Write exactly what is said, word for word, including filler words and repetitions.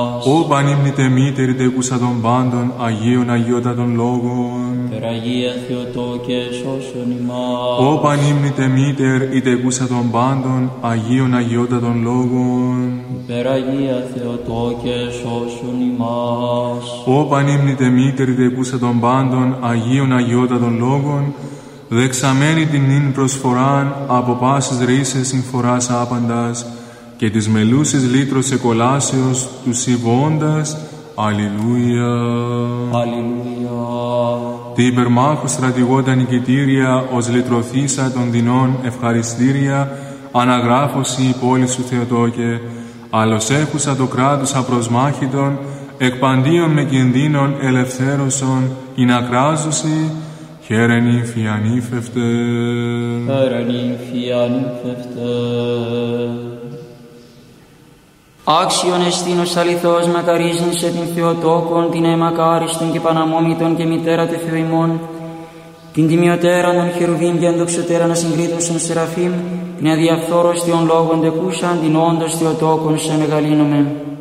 Ω πανύμνητε μήτερη τεκούσα των πάντων, Αγίων Αγιότατων Λόγων. Περαγία Θεοτόκε σώσον ημάς. Ω πανύμνητε μήτερ η τεκούσα των πάντων, Αγίων Αγιότατων Λόγων. Περαγία Θεοτόκε σώσον ημάς. Ω πανύμνητε μήτερ η τεκούσα των πάντων, Αγίων Αγιότατων Λόγων, δεξαμένη την νυν προσφοράν από πάσης ρίσες συμφοράς άπαντας, και της μελούσης λύτρος εκολάσεως του συμβώντας. Αλληλούια. Αλληλούια. Τι υπερμάχου στρατηγόντα νικητήρια, ως λυτρωθήσα των δεινών ευχαριστήρια, αναγράφωση η πόλη σου Θεοτόκε, άλλος έχουσα το κράτος απροσμάχητον, εκπαντίον με κινδύνων ελευθέρωσον, ειν ακράζωση, χαίρεν ύμφη ανήφευτε. Χαίρεν ύμφη ανήφευτε. Άξιον εστίνος αληθώς μακαρίζνησε την Θεοτόκον, την αιμακάριστον και παναμόμητον και μητέρα του Θεού ημών, την τιμιωτέραν των χερουβίμ και ενδοξωτέραν ασυγκρίτωσον Σεραφείμ, την αδιαφθόρος Θεον λόγων τεκούσαν, την όντως Θεοτόκον σε μεγαλύνομαι.